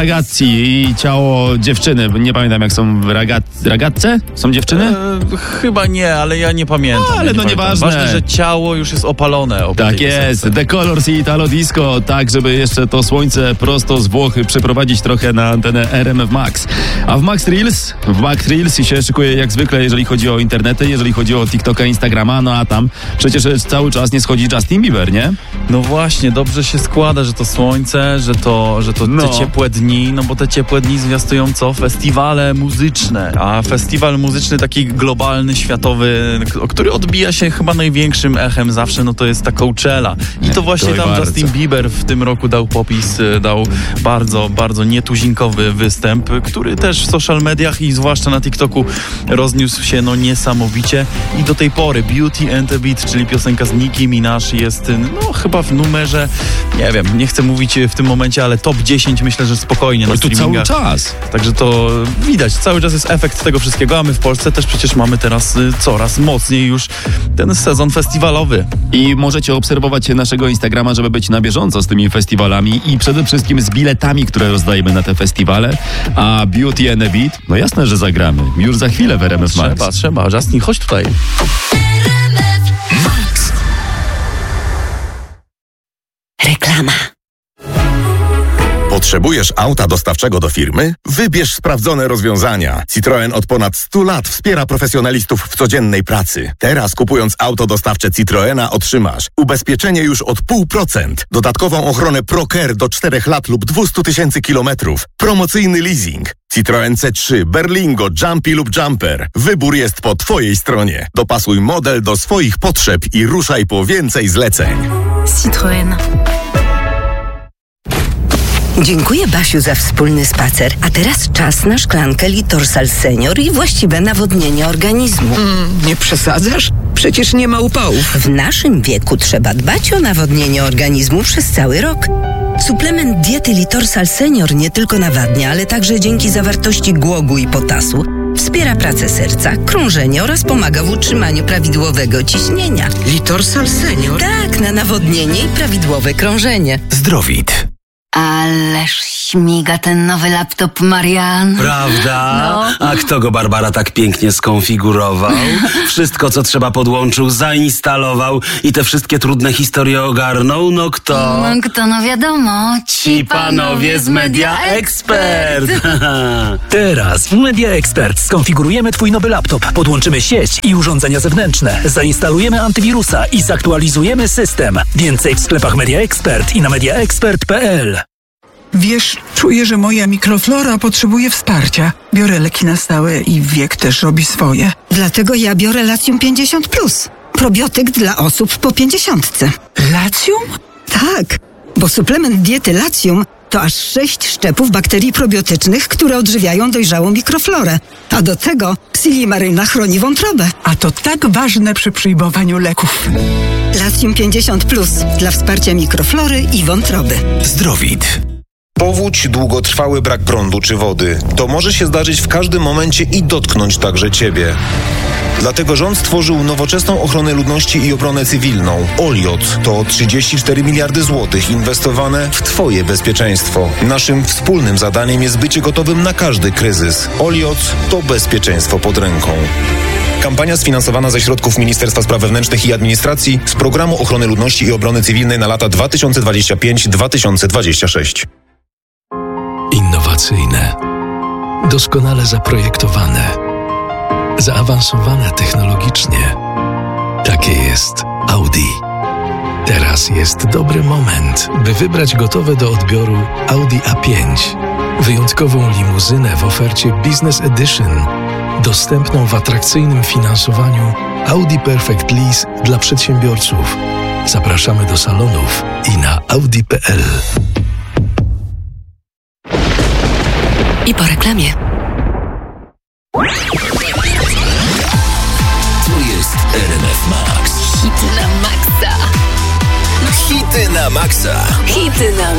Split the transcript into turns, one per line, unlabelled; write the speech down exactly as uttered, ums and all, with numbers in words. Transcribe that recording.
ragazzi i ciało dziewczyny. Nie pamiętam, jak są w raga... ragazce? Są dziewczyny?
E, chyba nie, ale ja nie pamiętam.
A, ale
ja nie
no
pamiętam.
nieważne.
Ważne, że ciało już jest opalone.
Tak jest. The Colors i Italo Disco. Tak, żeby jeszcze to słońce prosto z Włoch przeprowadzić trochę na antenę R M F Max. A w Max Reels, w Max Reels się szykuje jak zwykle, jeżeli chodzi o internety, jeżeli chodzi o TikToka, Instagrama, no a tam przecież cały czas nie schodzi Justin Bieber, nie?
No właśnie, dobrze się składa, że to słońce, że to, że to
No.
te ciepłe dni, no bo te ciepłe dni zwiastują co? Festiwale muzyczne, a festiwal muzyczny taki globalny, światowy, który odbija się chyba największym echem zawsze, no to jest ta Coachella. I to właśnie
to
tam
bardzo.
Justin Bieber w tym roku dał popis, dał bardzo, bardzo nietuzinkowy występ, który też w social mediach i zwłaszcza na TikToku rozniósł się no niesamowicie i do tej pory Beauty and the Beat, czyli piosenka z Nicki Minaj jest no chyba w numerze, nie wiem, nie chcę mówić w tym momencie, ale top dziesięć myślę, że spokojnie na
No to cały
streamingach.
czas.
Także to widać, cały czas jest efekt tego wszystkiego, a my w Polsce też przecież mamy teraz y, coraz mocniej już ten sezon festiwalowy.
I możecie obserwować naszego Instagrama, żeby być na bieżąco z tymi festiwalami i przede wszystkim z biletami, które rozdajemy na te festiwale. A Beauty and the Beat, no jasne, że zagramy. Już za chwilę w R M F Max.
Trzeba, trzeba. Justin, chodź tutaj.
Reklama.
Potrzebujesz auta dostawczego do firmy? Wybierz sprawdzone rozwiązania. Citroen od ponad stu lat wspiera profesjonalistów w codziennej pracy. Teraz kupując auto dostawcze Citroena otrzymasz ubezpieczenie już od pół procent, dodatkową ochronę ProCare do czterech lat lub dwieście tysięcy kilometrów, promocyjny leasing. Citroen C trzy, Berlingo, Jumpy lub Jumper. Wybór jest po Twojej stronie. Dopasuj model do swoich potrzeb i ruszaj po więcej zleceń.
Citroen. Dziękuję, Basiu, za wspólny spacer. A teraz czas na szklankę Litorsal Senior i właściwe nawodnienie organizmu.
Mm, nie przesadzasz? Przecież nie ma upałów.
W naszym wieku trzeba dbać o nawodnienie organizmu przez cały rok. Suplement diety Litorsal Senior nie tylko nawadnia, ale także dzięki zawartości głogu i potasu wspiera pracę serca, krążenie oraz pomaga w utrzymaniu prawidłowego ciśnienia.
Litorsal Senior?
Tak, na nawodnienie i prawidłowe krążenie.
Zdrowit.
Ależ śmiga ten nowy laptop, Marian.
Prawda?
No.
A kto go, Barbara, tak pięknie skonfigurował? Wszystko, co trzeba, podłączył, zainstalował i te wszystkie trudne historie ogarnął? No kto?
No kto, no wiadomo,
Ci panowie z Media Expert.
Teraz w Media Expert skonfigurujemy Twój nowy laptop, podłączymy sieć i urządzenia zewnętrzne, zainstalujemy antywirusa i zaktualizujemy system. Więcej w sklepach Media Expert i na media expert kropka p l.
Wiesz, czuję, że moja mikroflora potrzebuje wsparcia. Biorę leki na stałe i wiek też robi swoje.
Dlatego ja biorę Latium pięćdziesiąt plus. Probiotyk dla osób po pięćdziesiątce.
Latium?
Tak, bo suplement diety Latium to aż sześć szczepów bakterii probiotycznych, które odżywiają dojrzałą mikroflorę. A do tego Silimaryna chroni wątrobę.
A to tak ważne przy przyjmowaniu leków.
Latium pięćdziesiąt plus dla wsparcia mikroflory i wątroby.
Zdrowit.
Powódź, długotrwały brak prądu czy wody. To może się zdarzyć w każdym momencie i dotknąć także Ciebie. Dlatego rząd stworzył nowoczesną ochronę ludności i obronę cywilną. Oliot to trzydzieści cztery miliardy złotych inwestowane w Twoje bezpieczeństwo. Naszym wspólnym zadaniem jest bycie gotowym na każdy kryzys. Oliot to bezpieczeństwo pod ręką. Kampania sfinansowana ze środków Ministerstwa Spraw Wewnętrznych i Administracji z Programu Ochrony Ludności i Obrony Cywilnej na lata dwa tysiące dwudziesty piąty do dwa tysiące dwudziestego szóstego.
Innowacyjne, doskonale zaprojektowane, zaawansowane technologicznie. Takie jest Audi. Teraz jest dobry moment, by wybrać gotowe do odbioru Audi A pięć. Wyjątkową limuzynę w ofercie Business Edition, dostępną w atrakcyjnym finansowaniu Audi Perfect Lease dla przedsiębiorców. Zapraszamy do salonów i na audi kropka p l.
I po reklamie.
Tu jest R M F Max.
Hity na maksa.
Hity na maksa.
Hity na